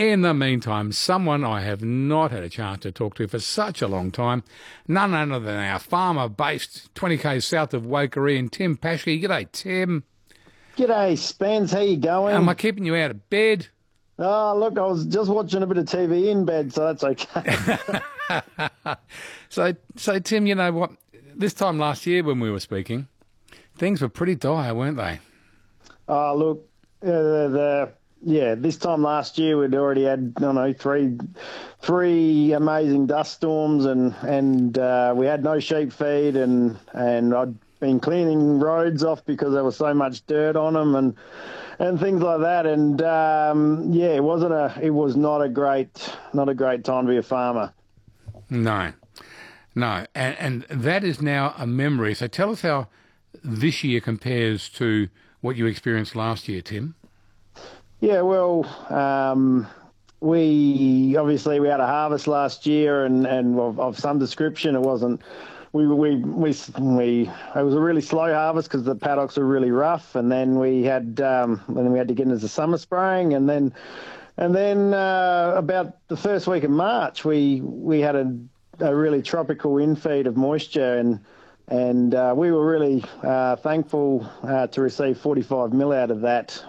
In the meantime, someone I have not had a chance to talk to for such a long time, none other than our farmer based 20k south of Waikerie, Tim Paschke. G'day, Tim. G'day, Spence. How you going? Am I keeping you out of bed? Oh, look, I was just watching a bit of TV in bed, so that's okay. So Tim, you know what? This time last year when we were speaking, things were pretty dire, weren't they? Oh, look, this time last year we'd already had, I don't know, three amazing dust storms, and we had no sheep feed, and I'd been cleaning roads off because there was so much dirt on them, and things like that. And it was not a great time to be a farmer. No, and that is now a memory. So tell us how this year compares to what you experienced last year, Tim. Yeah, well, we had a harvest last year, and of some description. It wasn't. It was a really slow harvest because the paddocks were really rough, and then we had to get into the summer spraying, and then about the first week of March, we had a really tropical infeed of moisture, and we were really thankful to receive 45 mil out of that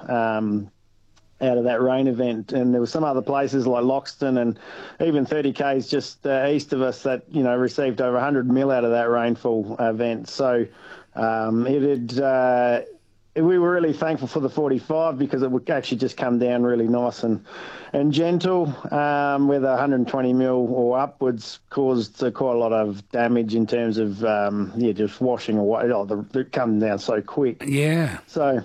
rain event. And there were some other places like Loxton and even 30 k's just east of us that received over 100 mil out of that rainfall event. So we were really thankful for the 45 because it would actually just come down really nice and gentle, with 120 mil or upwards caused quite a lot of damage in terms of just washing away. It come down so quick. Yeah. So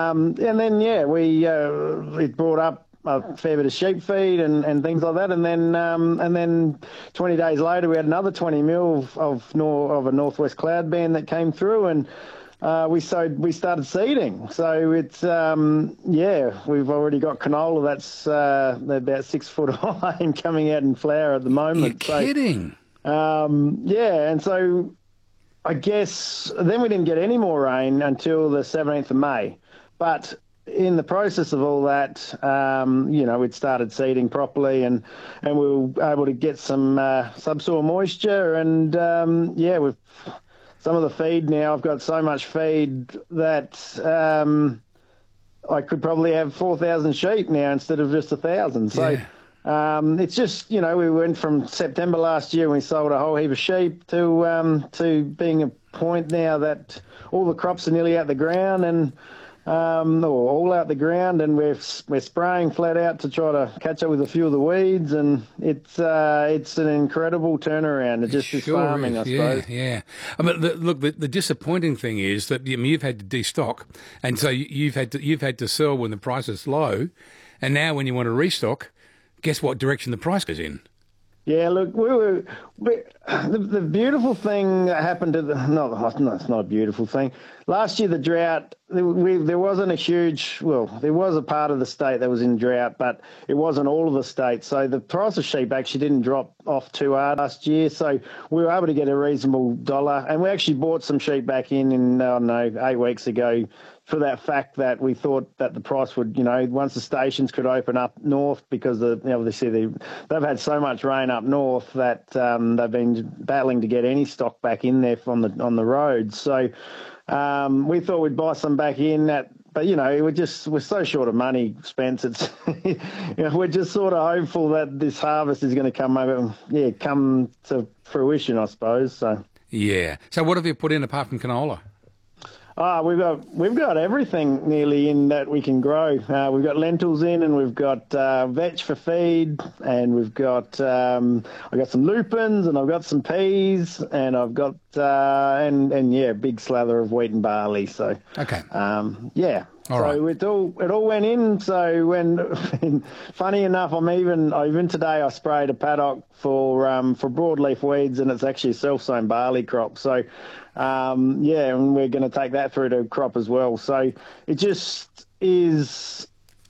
it brought up a fair bit of sheep feed and things like that, and then 20 days later we had another 20 mil of a northwest cloud band that came through, and we started seeding. So it's we've already got canola that's about 6 foot high and coming out in flower at the moment. You're kidding. And so I guess then we didn't get any more rain until the 17th of May. But in the process of all that, we'd started seeding properly, and we were able to get some subsoil moisture, and we've some of the feed now. I've got so much feed that I could probably have 4,000 sheep now instead of just 1,000. So it's just, we went from September last year when we sold a whole heap of sheep to being a point now that all the crops are nearly out the ground and all out the ground, and we're spraying flat out to try to catch up with a few of the weeds, and it's an incredible turnaround. It's just this farming, I suppose. Yeah. I mean, the disappointing thing is that you've had to destock, and so you've had to sell when the price is low, and now when you want to restock, guess what direction the price goes in? Yeah, look, the beautiful thing that happened to it's not a beautiful thing. Last year, the drought, there wasn't a huge, there was a part of the state that was in drought, but it wasn't all of the state. So the price of sheep actually didn't drop off too hard last year. So we were able to get a reasonable dollar, and we actually bought some sheep back in 8 weeks ago, for that fact that we thought that the price would, once the stations could open up north, because obviously they've had so much rain up north that they've been battling to get any stock back in there on the roads. So we thought we'd buy some back in but we're so short of money, Spence. It's we're just sort of hopeful that this harvest is going to come to fruition, I suppose. So yeah. So what have you put in apart from canola? We've got everything nearly in that we can grow. We've got lentils in, and we've got vetch for feed, and we've got I've got some lupins, and I've got some peas, and I've got big slather of wheat and barley. So okay, All right. It all went in. So when funny enough, even today I sprayed a paddock for broadleaf weeds, and it's actually a self-sown barley crop. So and we're going to take that through to crop as well. So it just is.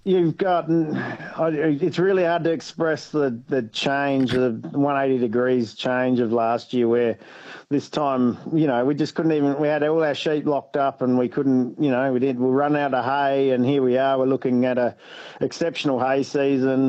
It's really hard to express the change, the 180 degrees change of last year, where this time, we just couldn't even, we had all our sheep locked up, and we couldn't, we'll run out of hay, and here we are, we're looking at a exceptional hay season.